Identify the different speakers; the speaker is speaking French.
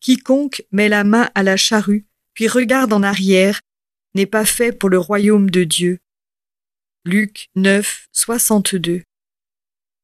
Speaker 1: Quiconque met la main à la charrue, puis regarde en arrière, n'est pas fait pour le royaume de Dieu. Luc 9, 62.